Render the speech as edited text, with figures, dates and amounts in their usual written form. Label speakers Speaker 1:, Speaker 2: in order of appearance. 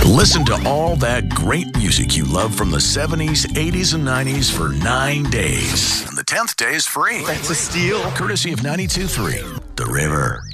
Speaker 1: Listen to all that great music you love from the 70s, 80s, and 90s for 9 days. And the 10th day is free.
Speaker 2: That's a steal.
Speaker 1: Courtesy of 92.3 The River.